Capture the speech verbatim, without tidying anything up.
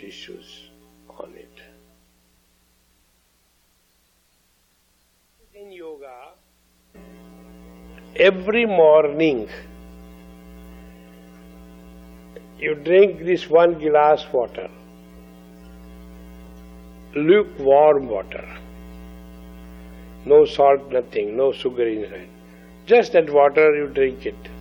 tissues on it. In yoga, every morning you drink this one glass water, lukewarm water, no salt, nothing, no sugar in it. Just that water you drink it.